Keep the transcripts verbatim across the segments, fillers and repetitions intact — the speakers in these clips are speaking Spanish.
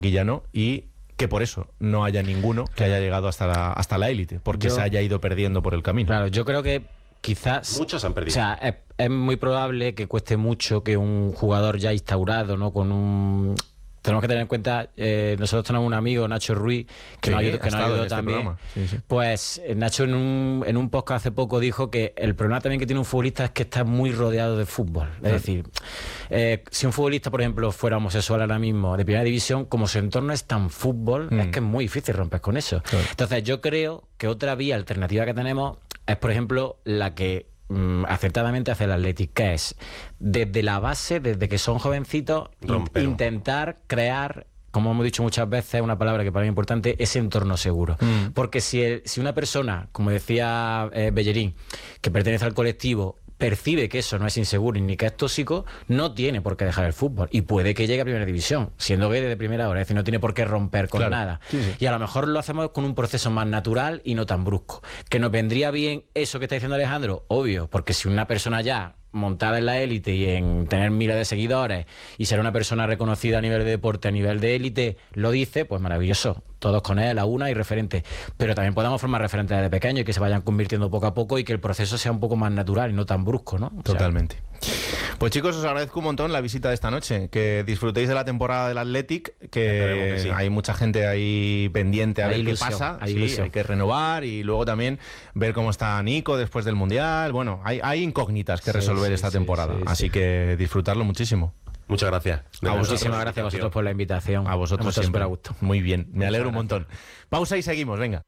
Guillano, y que por eso no haya ninguno que haya llegado hasta la hasta la élite, porque yo, se haya ido perdiendo por el camino. Claro, yo creo que quizás... Muchos han perdido. O sea, es, es muy probable que cueste mucho que un jugador ya instaurado, ¿no? Con un... Tenemos que tener en cuenta, eh, nosotros tenemos un amigo, Nacho Ruiz, que sí, nos ayudó, que nos ayudó este también. Sí, sí. Pues Nacho en un, en un podcast hace poco dijo que el problema también que tiene un futbolista es que está muy rodeado de fútbol. Es sí. decir, eh, si un futbolista, por ejemplo, fuera homosexual ahora mismo de primera división, como su entorno es tan fútbol, mm. es que es muy difícil romper con eso. Claro. Entonces yo creo que otra vía alternativa que tenemos es, por ejemplo, la que acertadamente hace el Athletic, que es desde la base, desde que son jovencitos, Rompero. intentar crear, como hemos dicho muchas veces, una palabra que para mí es importante, ese entorno seguro. Mm. Porque si, el, si una persona, como decía eh, Bellerín, que pertenece al colectivo, percibe que eso no es inseguro ni que es tóxico, no tiene por qué dejar el fútbol. Y puede que llegue a primera división, siendo gay desde primera hora. Es decir, no tiene por qué romper con claro. nada. Sí, sí. Y a lo mejor lo hacemos con un proceso más natural y no tan brusco. ¿Que nos vendría bien eso que está diciendo Alejandro? Obvio, porque si una persona ya montada en la élite y en tener miles de seguidores y ser una persona reconocida a nivel de deporte, a nivel de élite, lo dice, pues maravilloso. Todos con él, a una y referente. Pero también podemos formar referentes desde pequeños y que se vayan convirtiendo poco a poco y que el proceso sea un poco más natural y no tan brusco, ¿no? O Totalmente. Sea... Pues chicos, os agradezco un montón la visita de esta noche. Que disfrutéis de la temporada del Athletic, que, que sí. hay mucha gente ahí pendiente a hay ver ilusión, qué pasa. Hay, sí, hay que renovar y luego también ver cómo está Nico después del Mundial. Bueno, hay, hay incógnitas que sí, resolver sí, esta sí, temporada. Sí, Así sí. que disfrutarlo muchísimo. Muchas gracias. A muchísimas gracias a vosotros por la invitación. A vosotros siempre. A gusto. Muy bien, me alegro un montón. Pausa y seguimos, venga.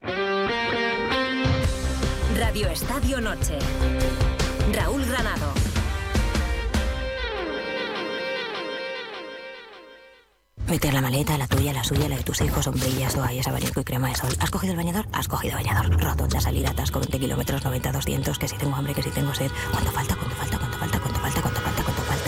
Radio Estadio Noche. Raúl Granado. Meter la maleta, la tuya, la suya, la de tus hijos, sombrillas, toallas, abanico y crema de sol. ¿Has cogido el bañador? Has cogido bañador. Rotonda, salir, atasco, veinte kilómetros, noventa, doscientos, que si tengo hambre, que si tengo sed. ¿Cuánto falta? ¿Cuánto falta? ¿Cuánto falta? ¿Cuánto falta? ¿Cuánto falta? ¿Cuánto falta?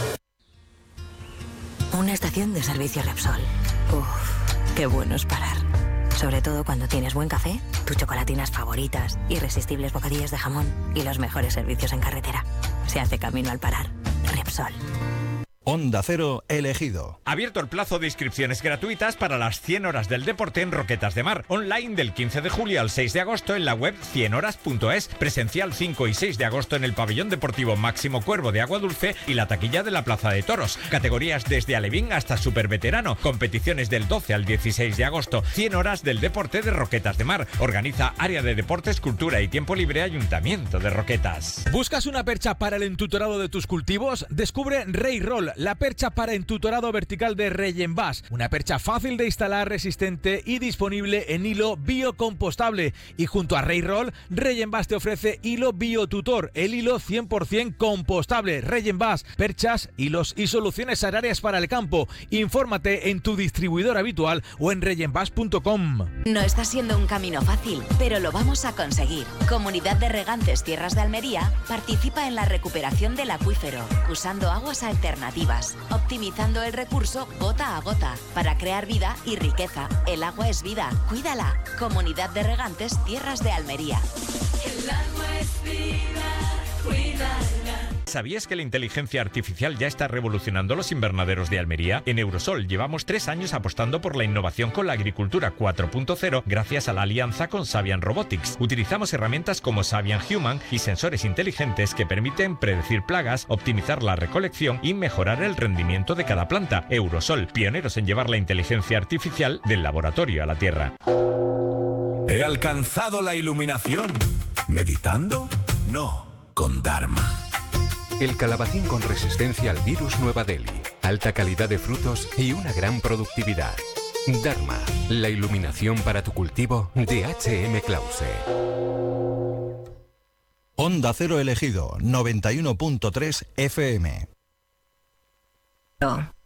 Y... una estación de servicio Repsol. Uff, qué bueno es parar. Sobre todo cuando tienes buen café, tus chocolatinas favoritas, irresistibles bocadillos de jamón y los mejores servicios en carretera. Se hace camino al parar. Repsol. Onda Cero elegido. Abierto el plazo de inscripciones gratuitas para las cien horas del deporte en Roquetas de Mar. Online del quince de julio al seis de agosto en la web cien horas punto es. Presencial cinco y seis de agosto en el pabellón deportivo Máximo Cuervo de Agua Dulce y la taquilla de la Plaza de Toros. Categorías desde alevín hasta superveterano. Competiciones del doce al dieciséis de agosto. cien horas del deporte de Roquetas de Mar. Organiza Área de Deportes, Cultura y Tiempo Libre Ayuntamiento de Roquetas. ¿Buscas una percha para el entutorado de tus cultivos? Descubre Rey Roll, la percha para entutorado vertical de Regenbas. Una percha fácil de instalar, resistente y disponible en hilo biocompostable. Y junto a Rey Roll, Regenbas te ofrece hilo Biotutor, el hilo cien por ciento compostable. Regenbas, perchas, hilos y soluciones agrarias para el campo. Infórmate en tu distribuidor habitual o en regenbas punto com. No está siendo un camino fácil, pero lo vamos a conseguir. Comunidad de Regantes Tierras de Almería participa en la recuperación del acuífero, usando aguas alternativas, optimizando el recurso gota a gota, para crear vida y riqueza. El agua es vida, cuídala. Comunidad de Regantes Tierras de Almería. El agua es vida, cuídala. ¿Sabías que la inteligencia artificial ya está revolucionando los invernaderos de Almería? En Eurosol llevamos tres años apostando por la innovación con la agricultura cuatro punto cero gracias a la alianza con Savian Robotics. Utilizamos herramientas como Savian Human y sensores inteligentes que permiten predecir plagas, optimizar la recolección y mejorar el rendimiento de cada planta. Eurosol, pioneros en llevar la inteligencia artificial del laboratorio a la tierra. ¿He alcanzado la iluminación? ¿Meditando? No, con Dharma. El calabacín con resistencia al virus Nueva Delhi, alta calidad de frutos y una gran productividad. Dharma, la iluminación para tu cultivo de H M Clause. Onda Cero elegido, noventa y uno punto tres F M. No.